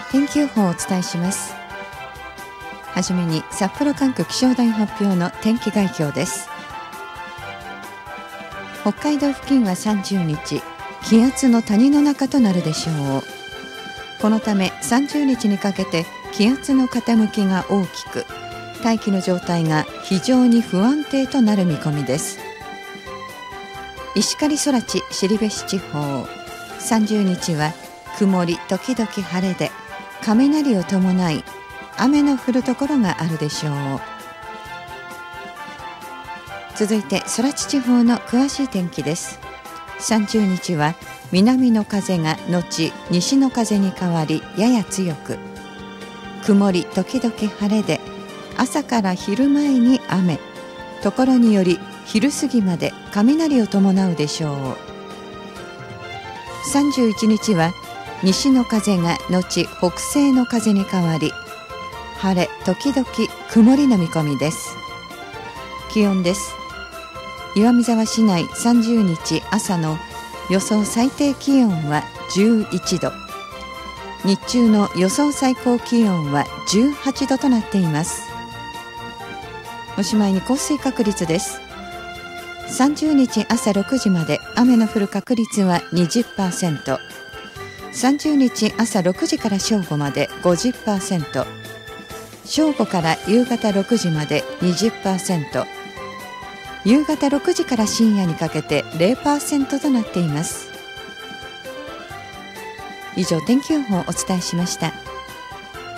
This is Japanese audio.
天気予報をお伝えします。はじめに札幌管区気象台発表の天気概況です。北海道付近は30日、気圧の谷の中となるでしょう。このため30日にかけて気圧の傾きが大きく、大気の状態が非常に不安定となる見込みです。石狩空知後志地方、30日は曇り時々晴れで、雷を伴い雨の降るところがあるでしょう。続いて空知地方の詳しい天気です。30日は南の風が後西の風に変わり、やや強く、曇り時々晴れで、朝から昼前に雨、ところにより昼過ぎまで雷を伴うでしょう。31日は西の風が後北西の風に変わり、晴れ時々曇りの見込みです。気温です。岩見沢市内30日朝の予想最低気温は11度、日中の予想最高気温は18度となっています。おしまいに降水確率です。30日朝6時まで雨の降る確率は 20%、30日朝6時から正午まで 50%、正午から夕方6時まで 20%、夕方6時から深夜にかけて 0% となっています。以上、天気予報をお伝えしました。